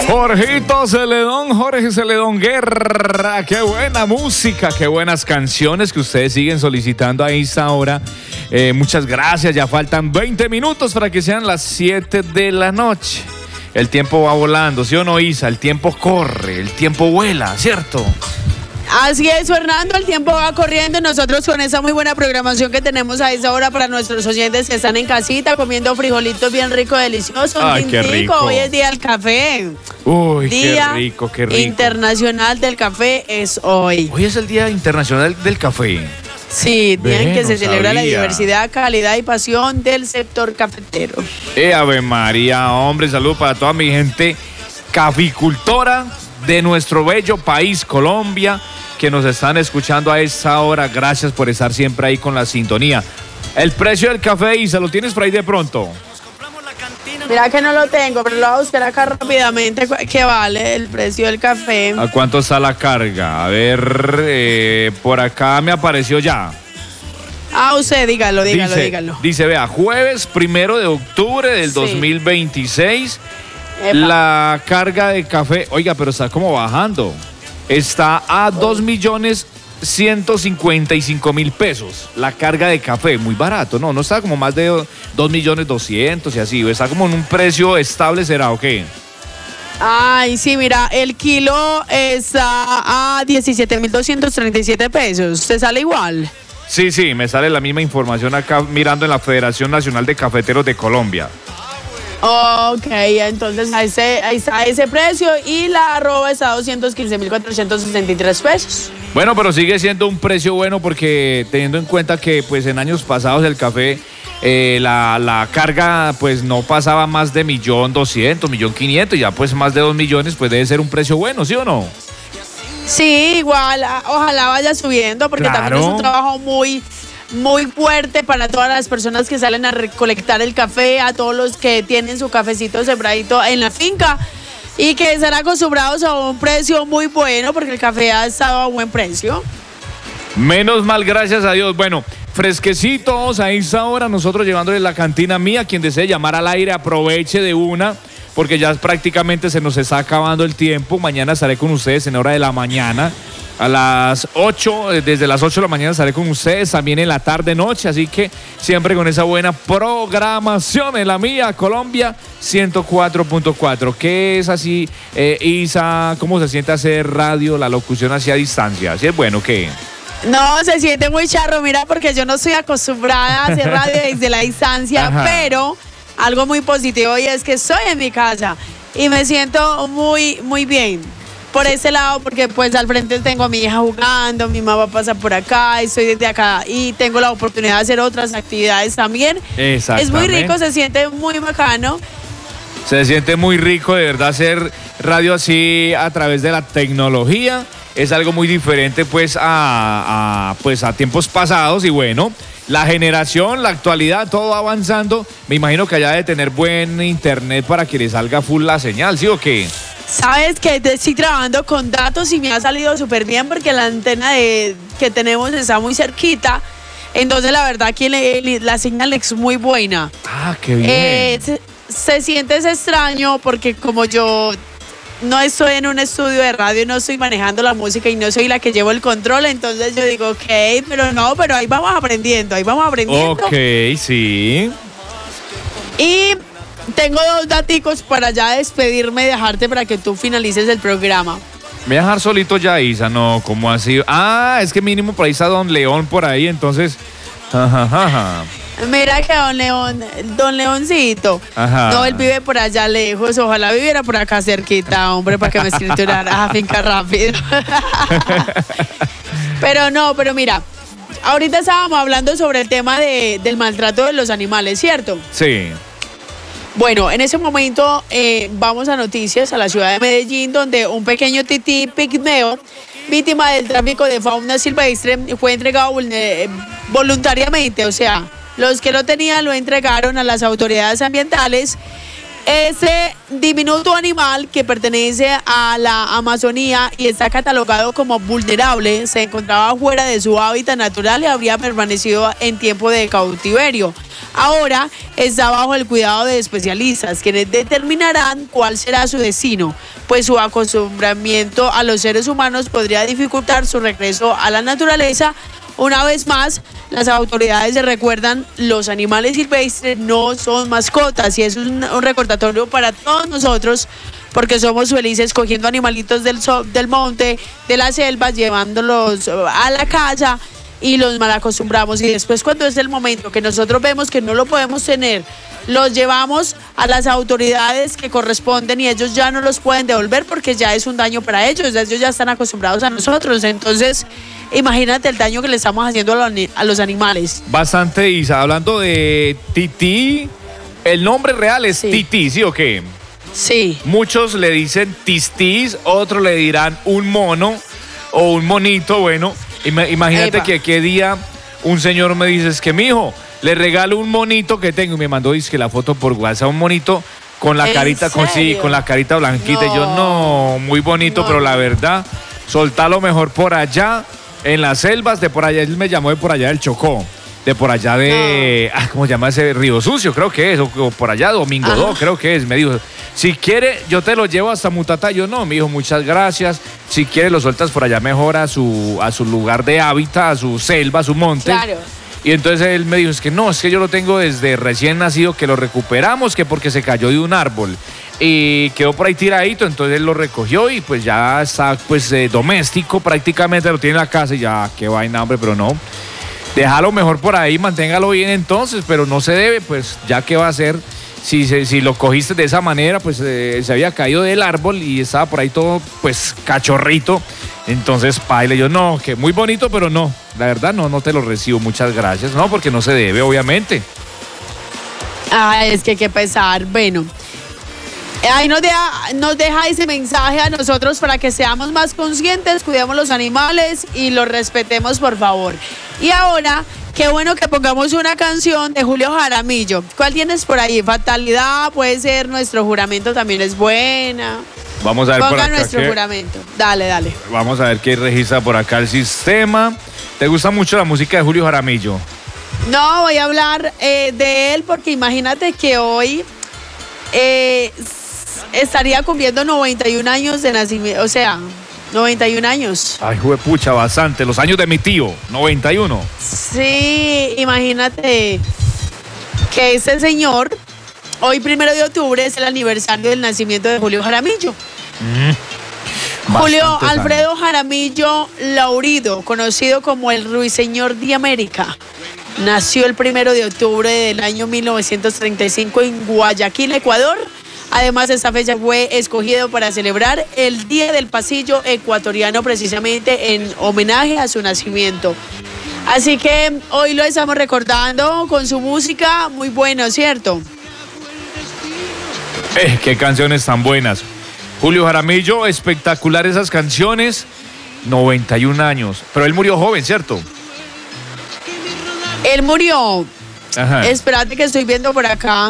Jorge Celedón Guerra, qué buena música, qué buenas canciones que ustedes siguen solicitando a esta hora. Muchas gracias, ya faltan 20 minutos para que sean las 7 de la noche. El tiempo va volando, ¿sí o no, Isa? El tiempo corre, el tiempo vuela, ¿cierto? Así es, Fernando, el tiempo va corriendo. Nosotros con esa muy buena programación que tenemos a esa hora para nuestros oyentes que están en casita comiendo frijolitos bien ricos, deliciosos. Ay, qué rico. Hoy es día del café. Uy, día qué rico, qué rico. Internacional del Café es hoy. Hoy es el Día Internacional del Café. Sí, día en que se celebra la sabía. diversidad, calidad y pasión del sector cafetero. Ave María, hombre, saludos para toda mi gente caficultora de nuestro bello país, Colombia, que nos están escuchando a esta hora. Gracias por estar siempre ahí con la sintonía. El precio del café, Isa, ¿lo tienes por ahí de pronto? Mira que no lo tengo, pero lo voy a buscar acá rápidamente. ¿Qué vale el precio del café? ¿A cuánto está la carga? A ver, por acá me apareció ya. Usted dígalo. Dice, vea, jueves 1 de octubre del 2026, Epa. la carga de café, oiga, pero está como bajando. Está a 2.155.000 pesos. La carga de café, muy barato, no está como más de 2.200.000 y así. Está como en un precio estable, ¿será o qué? Ay, sí, mira, el kilo está a 17.237 pesos. ¿Te sale igual? Sí, me sale la misma información acá mirando en la Federación Nacional de Cafeteros de Colombia. Ok, entonces ahí está ese precio y la arroba está a 215.463 pesos. Bueno, pero sigue siendo un precio bueno porque teniendo en cuenta que pues en años pasados el café, la carga pues no pasaba más de 1.200.000, 1.500.000, ya pues más de 2 millones, pues debe ser un precio bueno, ¿sí o no? Sí, igual, ojalá vaya subiendo porque Claro. también es un trabajo muy fuerte para todas las personas que salen a recolectar el café, a todos los que tienen su cafecito sembradito en la finca y que están acostumbrados a un precio muy bueno porque el café ha estado a buen precio. Menos mal, gracias a Dios. Bueno, fresquecitos a esta hora, nosotros llevándole la cantina mía. Quien desee llamar al aire, aproveche de una, porque ya prácticamente se nos está acabando el tiempo. Mañana estaré con ustedes en hora de la mañana. A las 8, desde las 8 de la mañana estaré con ustedes, también en la tarde, noche, así que siempre con esa buena programación en la mía, Colombia 104.4. ¿Qué es así, Isa? ¿Cómo se siente hacer radio, la locución hacia distancia? ¿Sí es bueno qué? No, se siente muy charro, mira, porque yo no estoy acostumbrada a hacer radio desde la distancia, Ajá. pero algo muy positivo y es que estoy en mi casa y me siento muy, muy bien. Por ese lado, porque pues al frente tengo a mi hija jugando, mi mamá pasa por acá, estoy desde acá y tengo la oportunidad de hacer otras actividades también. Es muy rico, se siente muy bacano. Se siente muy rico, de verdad, hacer radio así a través de la tecnología. Es algo muy diferente pues a tiempos pasados y bueno, la generación, la actualidad, todo va avanzando. Me imagino que allá debe tener buen internet para que le salga full la señal, ¿sí o qué? Sabes que estoy trabajando con datos y me ha salido súper bien porque la antena que tenemos está muy cerquita. Entonces, la verdad, aquí la señal es muy buena. Ah, qué bien. Se siente ese extraño porque como yo no estoy en un estudio de radio, no estoy manejando la música y no soy la que llevo el control, entonces yo digo, ok, pero ahí vamos aprendiendo. Ok, sí. Y tengo 2 daticos para ya despedirme y dejarte para que tú finalices el programa. Me voy a dejar solito ya, Isa, no, ¿cómo así? Ah, es que mínimo por ahí está Don León por ahí, entonces... Ajá. Mira que don Leoncito, Ajá. no, él vive por allá lejos, ojalá viviera por acá cerquita, hombre, para que me escriturara a finca rápido. Pero mira, ahorita estábamos hablando sobre el tema del maltrato de los animales, ¿cierto? Sí. Bueno, en ese momento vamos a noticias a la ciudad de Medellín, donde un pequeño tití pigmeo, víctima del tráfico de fauna silvestre, fue entregado voluntariamente, o sea, los que lo tenían lo entregaron a las autoridades ambientales Ese diminuto animal que pertenece a la Amazonía y está catalogado como vulnerable, se encontraba fuera de su hábitat natural y habría permanecido en tiempo de cautiverio. Ahora está bajo el cuidado de especialistas, quienes determinarán cuál será su destino, pues su acostumbramiento a los seres humanos podría dificultar su regreso a la naturaleza. Una vez más, las autoridades se recuerdan, los animales silvestres no son mascotas, y es un recordatorio para todos nosotros, porque somos felices cogiendo animalitos del monte, de las selvas, llevándolos a la casa y los mal acostumbramos, y después cuando es el momento que nosotros vemos que no lo podemos tener, los llevamos a las autoridades que corresponden y ellos ya no los pueden devolver porque ya es un daño para ellos ya están acostumbrados a nosotros. Entonces, imagínate el daño que le estamos haciendo a los animales. Bastante, Isa. Hablando de Tití, el nombre real es Tití, ¿sí o qué? Sí. Muchos le dicen tistis, otros le dirán un mono o un monito. Bueno, imagínate que qué día un señor me dice, es que mijo, le regalo un monito que tengo, y me mandó la foto por WhatsApp, un monito con la carita, con la carita blanquita. No. Y yo, no, muy bonito, no. Pero la verdad, soltarlo mejor por allá, en las selvas de por allá. Él me llamó de por allá del Chocó, de por allá de, ¿cómo se llama ese? Río Sucio, creo que es, o por allá, Domingo Do, creo que es. Me dijo, si quiere, yo te lo llevo hasta Mutatá. Yo, no, me dijo, muchas gracias. Si quiere, lo sueltas por allá mejor a su lugar de hábitat, a su selva, a su monte. Claro. Y entonces él me dijo, es que yo lo tengo desde recién nacido, que lo recuperamos, que porque se cayó de un árbol y quedó por ahí tiradito. Entonces él lo recogió y pues ya está pues doméstico, prácticamente lo tiene en la casa. Y ya, qué vaina, hombre, pero no, déjalo mejor por ahí, manténgalo bien entonces, pero no se debe, pues ya qué va a hacer. Si lo cogiste de esa manera, pues se había caído del árbol y estaba por ahí todo pues cachorrito. Entonces, paile, yo, no, que muy bonito, pero no, la verdad no te lo recibo, muchas gracias. No, porque no se debe, obviamente. Es que qué pesar. Bueno, ahí nos deja ese mensaje a nosotros para que seamos más conscientes, cuidemos los animales y los respetemos, por favor. Y ahora, qué bueno que pongamos una canción de Julio Jaramillo. ¿Cuál tienes por ahí? Fatalidad, puede ser Nuestro Juramento, también es buena. Vamos a ver. Ponga Nuestro Juramento. Dale. Vamos a ver qué registra por acá el sistema. ¿Te gusta mucho la música de Julio Jaramillo? No, voy a hablar de él porque imagínate que hoy estaría cumpliendo 91 años de nacimiento, o sea, 91 años. Ay, juepucha, bastante. Los años de mi tío, 91. Sí, imagínate que ese señor, hoy 1 de octubre, es el aniversario del nacimiento de Julio Jaramillo. Julio Alfredo Jaramillo Laurido, conocido como el Ruiseñor de América, nació el 1 de octubre del año 1935 en Guayaquil, Ecuador. Además, esta fecha fue escogido para celebrar el Día del Pasillo Ecuatoriano, precisamente en homenaje a su nacimiento. Así que hoy lo estamos recordando con su música, muy bueno, ¿cierto? Qué canciones tan buenas. Julio Jaramillo, espectacular esas canciones, 91 años. Pero él murió joven, ¿cierto? Él murió. Espérate que estoy viendo por acá.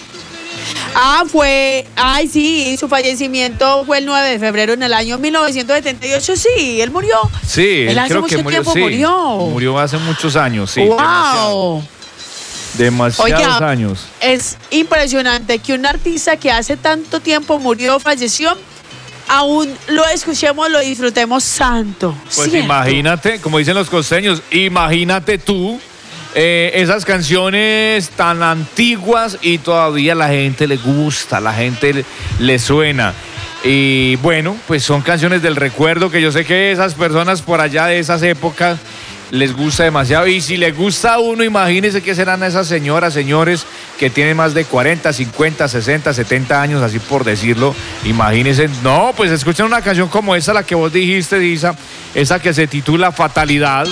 Sí, su fallecimiento fue el 9 de febrero en el año 1978, sí, él murió. Sí, él hace creo mucho que tiempo murió. Murió hace muchos años, sí. ¡Wow! Demasiados años. Es impresionante que un artista que hace tanto tiempo murió, falleció, aún lo escuchemos, lo disfrutemos santo. Pues ¿cierto? Imagínate, como dicen los costeños, imagínate tú. Esas canciones tan antiguas y todavía la gente le gusta, la gente le suena. Y bueno, pues son canciones del recuerdo que yo sé que esas personas por allá de esas épocas les gusta demasiado. Y si les gusta a uno, imagínense qué serán esas señoras, señores que tienen más de 40, 50, 60, 70 años, así por decirlo. Imagínense, no, pues escuchen una canción como esa, la que vos dijiste, Isa, esa que se titula Fatalidad.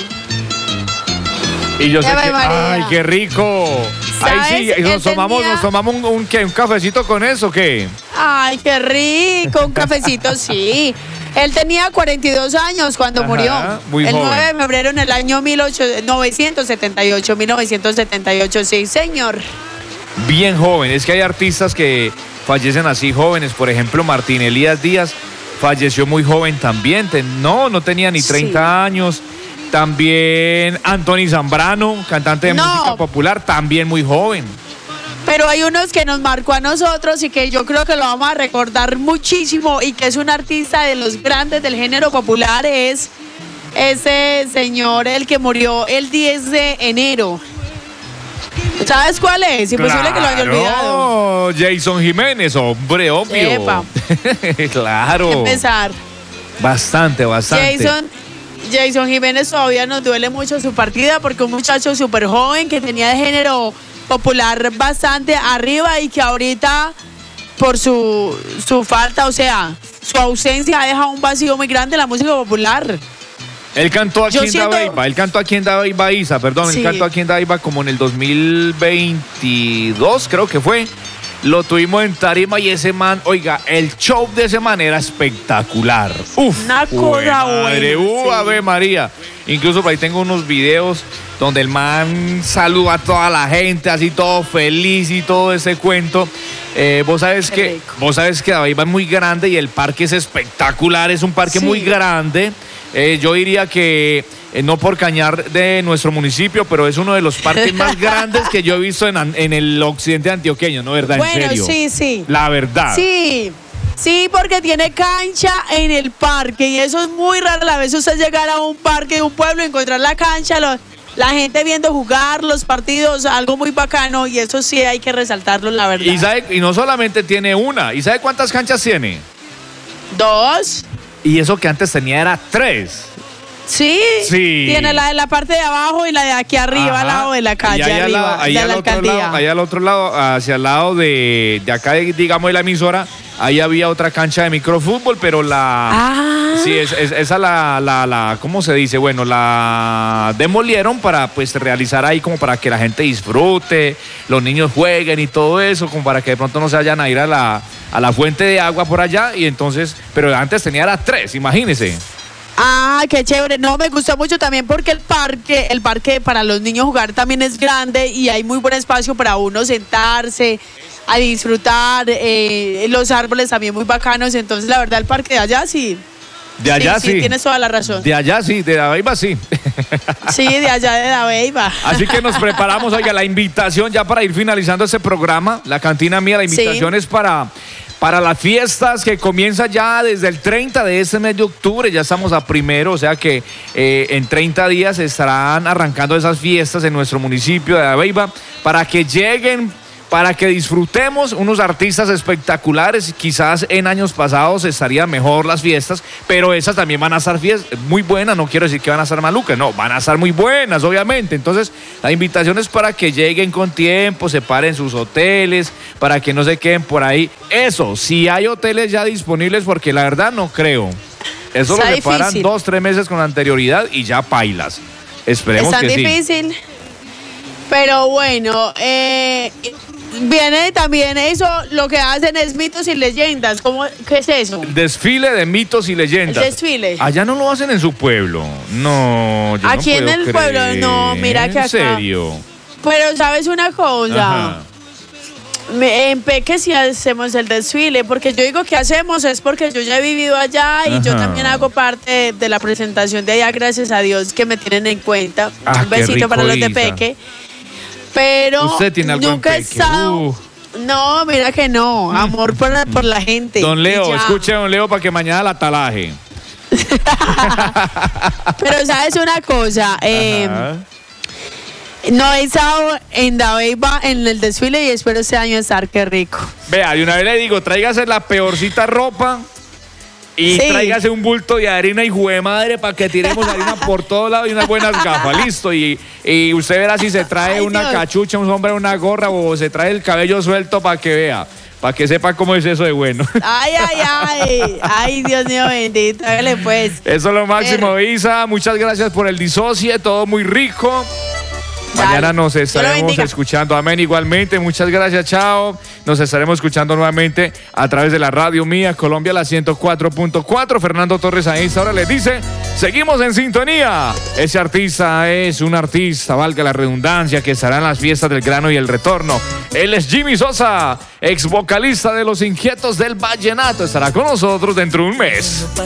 Y yo sé que, ¡ay, qué rico! Ay, sí, nos tomamos un cafecito con eso, ¿qué? Ay, qué rico, un cafecito, sí. Él tenía 42 años cuando murió. Muy el joven. 9 de febrero en el año 1978, sí, señor. Bien joven, es que hay artistas que fallecen así jóvenes. Por ejemplo, Martín Elías Díaz falleció muy joven también. No tenía ni 30 años. También Anthony Zambrano, cantante de música popular, también muy joven. Pero hay unos que nos marcó a nosotros y que yo creo que lo vamos a recordar muchísimo y que es un artista de los grandes del género popular, es ese señor, el que murió el 10 de enero. ¿Sabes cuál es? Imposible que lo haya olvidado. Jason Jiménez, hombre, obvio. Epa. Claro. Hay que empezar. Bastante. Jason Jiménez todavía nos duele mucho su partida porque un muchacho súper joven que tenía de género popular bastante arriba y que ahorita por su falta, o sea, su ausencia ha dejado un vacío muy grande en la música popular. Él cantó aquí en Dabeiba, él cantó aquí en Dabeiba, él cantó aquí en Dabeiba como en el 2022, creo que fue. Lo tuvimos en tarima y ese man, oiga, el show de ese man era espectacular. Uf, una cosa buena. Ave María. Incluso por ahí tengo unos videos donde el man saluda a toda la gente, así todo feliz y todo ese cuento. Vos sabes que Dabeiba es muy grande y el parque es espectacular, es un parque muy grande. Yo diría que no por cañar de nuestro municipio, pero es uno de los parques más grandes que yo he visto en el occidente antioqueño, ¿no? ¿Verdad? Bueno, en serio. sí. La verdad. Sí, porque tiene cancha en el parque y eso es muy raro. A la vez usted llegar a un parque de un pueblo, encontrar la cancha, la gente viendo jugar los partidos, algo muy bacano y eso sí hay que resaltarlo, la verdad. Y no solamente tiene una, ¿y sabe cuántas canchas tiene? 2. Y eso que antes tenía era 3. Sí. Tiene la de la parte de abajo y la de aquí arriba, al lado de la calle, arriba, de la alcaldía. Allá al otro lado, hacia el lado de acá, digamos, de la emisora, ahí había otra cancha de microfútbol, pero sí, esa la ¿cómo se dice? Bueno, la demolieron para pues realizar ahí como para que la gente disfrute, los niños jueguen y todo eso, como para que de pronto no se vayan a ir a la fuente de agua por allá, y entonces, pero antes tenía las 3, imagínense. Qué chévere. No, me gusta mucho también porque el parque para los niños jugar también es grande y hay muy buen espacio para uno sentarse, a disfrutar, los árboles también muy bacanos, entonces la verdad el parque de allá sí. De allá sí. Tienes toda la razón. De allá sí, de Dabeiba sí. Sí, de allá de Dabeiba. Así que nos preparamos, oiga, la invitación ya para ir finalizando este programa, la cantina mía, la invitación es para las fiestas que comienza ya desde el 30 de este mes de octubre, ya estamos a 1, o sea que en 30 días estarán arrancando esas fiestas en nuestro municipio de Dabeiba para que lleguen, para que disfrutemos unos artistas espectaculares. Quizás en años pasados estarían mejor las fiestas, pero esas también van a estar fiestas muy buenas, no quiero decir que van a estar malucas, no, van a estar muy buenas, obviamente. Entonces, la invitación es para que lleguen con tiempo, separen sus hoteles, para que no se queden por ahí. Eso, si hay hoteles ya disponibles, porque la verdad no creo. Eso lo preparan 2-3 meses con anterioridad y ya pailas. Esperemos que sí. Está difícil. Pero bueno, viene también eso, lo que hacen es mitos y leyendas. ¿Qué es eso? El desfile de mitos y leyendas. El desfile. Allá no lo hacen en su pueblo. No, yo aquí no puedo en el pueblo, no, mira que acá. ¿En serio? Pero ¿sabes una cosa? Ajá. En Peque sí hacemos el desfile, porque yo digo que hacemos es porque yo ya he vivido allá y yo también hago parte de la presentación de allá, gracias a Dios que me tienen en cuenta. Un besito para los de Peque. Pero ¿usted tiene algo nunca he estado. No, mira que no. Amor por la gente. Don Leo, escuche, don Leo, para que mañana la talaje. Pero sabes una cosa, no he estado en Dabeiba en el desfile y espero este año estar, qué rico. Vea, de una vez le digo, tráigase la peorcita ropa y tráigase un bulto de harina y jugué madre para que tiremos harina por todos lados y unas buenas gafas, listo. Y usted verá si se trae una cachucha, un sombrero, una gorra o se trae el cabello suelto para que vea. Para que sepa cómo es eso de bueno. Ay, Dios mío bendito, hágale pues. Eso es lo máximo, Isa. Muchas gracias por el disocie, todo muy rico. Mañana nos Dios lo estaremos bendiga. escuchando. Amén. Igualmente, muchas gracias, chao. Nos estaremos escuchando nuevamente a través de la radio mía, Colombia, la 104.4. Fernando Torres a esta hora les dice, seguimos en sintonía. Ese artista es un artista, valga la redundancia, que estará en las fiestas del grano y el retorno. Él es Jimmy Sosa, ex vocalista de Los Inquietos del Vallenato. Estará con nosotros dentro de un mes.